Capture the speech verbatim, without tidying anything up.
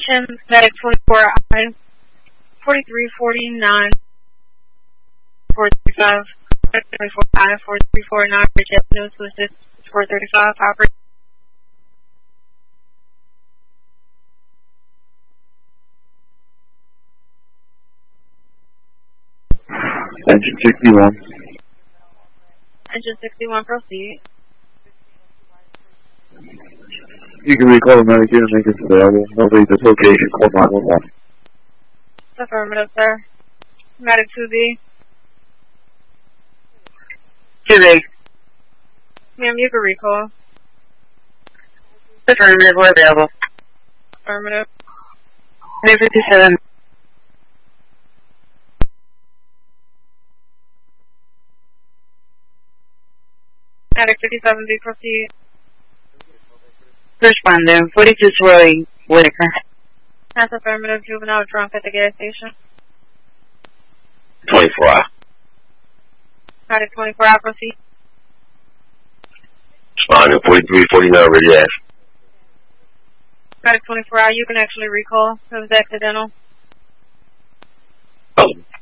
Attention, medic twenty-four I, forty-three forty-nine, four thirty-five, twenty-four I, forty-three forty-nine, reject news was just four thirty-five, operate. Engine sixty-one. Engine sixty-one, proceed. You can recall the medic here and make it available. Nobody's at location, call nine one one. Affirmative, sir. Medic two B. two B. Ma'am, you can recall. Affirmative, we're available. Affirmative. nine fifty-seven. Medic fifty-seven B, proceed. Responder, forty-two swirling, Whitaker. That's affirmative, juvenile drunk at the gas station. twenty-four I. Medic twenty-four I, proceed. Responding, forty-three forty-nine, ready ash. Medic twenty-four I, you can actually recall. It was accidental. Oh,